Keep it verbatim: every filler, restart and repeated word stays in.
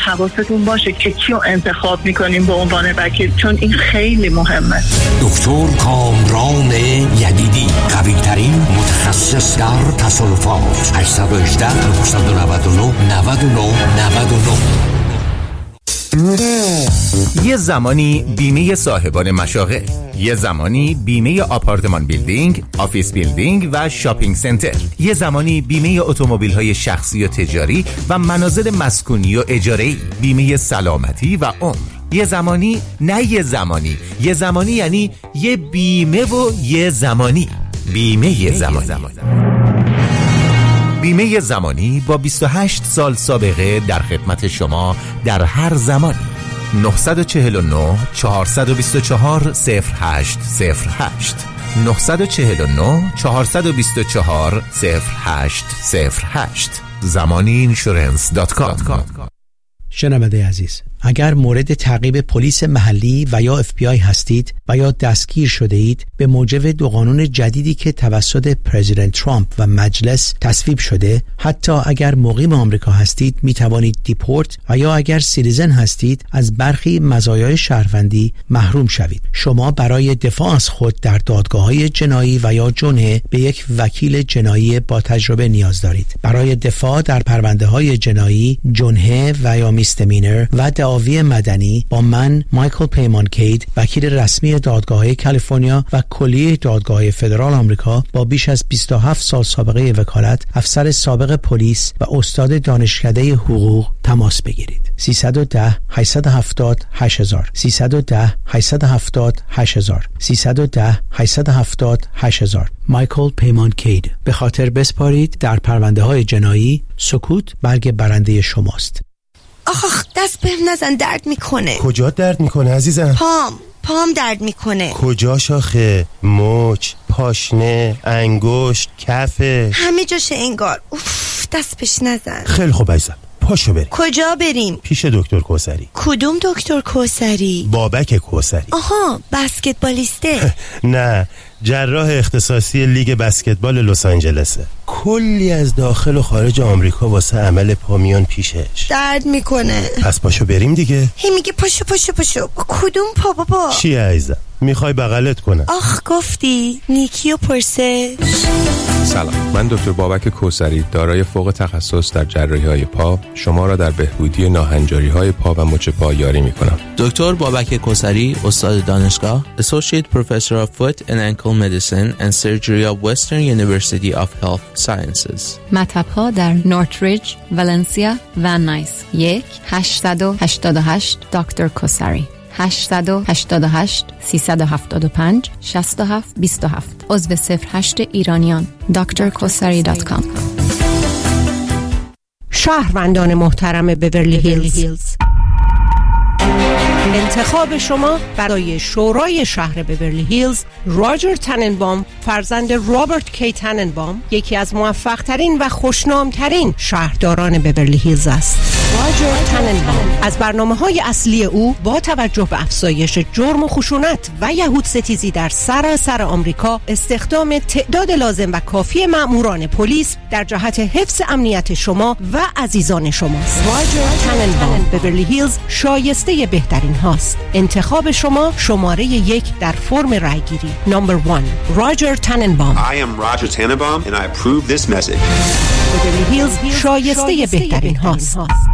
حواستون باشه که کیو انتخاب میکنیم به عنوان وکیل، چون این خیلی مهمه. دکتر کامران یدیدی، قوی ترین متخصص در تصادفات. هشت یک هشت، نه نه نه، نه نه نه نه. یه زمانی بیمه صاحبان مشاغل، یه زمانی بیمه آپارتمان بیلدینگ، آفیس بیلدینگ و شاپینگ سنتر، یه زمانی بیمه اتومبیل‌های شخصی و تجاری و منازل مسکونی و اجاره‌ای، بیمه سلامتی و عمر. یه زمانی نه یه زمانی، یه زمانی یعنی یه بیمه و یه زمانی. بیمه یه زمانی. بیمه زمانی با بیست و هشت سال سابقه در خدمت شما در هر زمانی. نه چهار نه، چهار دو چهار، صفر هشت صفر هشت نه چهار نه، چهار دو چهار، صفر هشت صفر هشت زمانی اینشورنس دات کام. شنونده عزیز، اگر مورد تعقیب پلیس محلی و یا اف بی آی هستید و یا دستگیر شده اید به موجب دو قانون جدیدی که توسط پرزیدنت ترامپ و مجلس تصویب شده، حتی اگر مقیم آمریکا هستید می توانید دیپورت و یا اگر سیتیزن هستید از برخی مزایای شهروندی محروم شوید. شما برای دفاع از خود در دادگاه‌های جنایی و یا جنحه به یک وکیل جنایی با تجربه نیاز دارید. برای دفاع در پرونده‌های جنایی، جنحه و یا میستمینر و دعاوی مدنی با من مایکل پیمانکید، وکیل رسمی دادگاه‌های کالیفرنیا و کلیه دادگاه‌های فدرال آمریکا با بیش از بیست و هفت سال سابقه وکالت، افسر سابق پلیس و استاد دانشکده حقوق تماس بگیرید. سیصد و ده، هشتصد و هفتاد، هشت هزار سیصد و ده، هشتصد و هفتاد، هشت هزار سیصد و ده، هشتصد و هفتاد، هشت هزار. مایکل پیمانکید. به خاطر بسپارید در پرونده‌های جنایی، سکوت برگ برنده شماست. آخ دست بهم نزن، درد میکنه. کجا درد میکنه عزیزم؟ پام پام درد میکنه. کجا شاخه؟ مچ، پاشنه، انگشت، کفه، همه جاشه انگار. اوف دست بهش نزن. خیلی خوب عزیزم، پاشو بریم. کجا بریم؟ پیش دکتر کوثری. کدوم دکتر کوثری؟ بابک کوثری. آها بسکتبالیسته. نه، جراح اختصاصی لیگ بسکتبال لس آنجلسه. کلی از داخل و خارج آمریکا واسه عمل پا میان پیشش. درد میکنه. پس پاشو بریم دیگه. هی میگه پاشو پاشو پاشو. کدوم پا بابا؟ چی عزیزم؟ میخوای بغلت کنم؟ آخ گفتی نیکی و پرسه. سلام، من دکتر بابک کوثری، دارای فوق تخصص در جراحی‌های پا، شما را در بهبودی ناهنجاری‌های پا و مچ پا یاری می‌کنم. دکتر بابک کوثری، استاد دانشگاه، Associate Professor of Foot and Ankle Medicine and Surgery of Western University of Health Sciences. مطب‌ها در نورتریج، ولنسیا و نایس. یک هشت هشت هشت دکتر کوثری هشت هشت هشت، سه هفت پنج، شش هفت دو هفت. عضو صفر هشت ایرانیان. دکتر کوثری دات کام. شهروندان محترم بیورلی هیلز، انتخاب شما برای شورای شهر بیورلی هیلز راجر تننبام، فرزند رابرت کی تننبام، یکی از موفق ترین و خوشنام ترین شهرداران بیورلی هیلز است. راجر تننبام از برنامه‌های اصلی او با توجه به افزایش جرم و خشونت و یهود ستیزی در سراسر آمریکا، استخدام تعداد لازم و کافی مأموران پلیس در جهت حفظ امنیت شما و عزیزان شماست. راجر تننبام، بیورلی هیلز شایسته بهترین هاست. انتخاب شما شماره یک در فرم رایگیری. نمبر وان، راجر تننبام. I am Roger Tannenbaum and I approve this message. بیورلی هیلز شایسته بهترین هاست.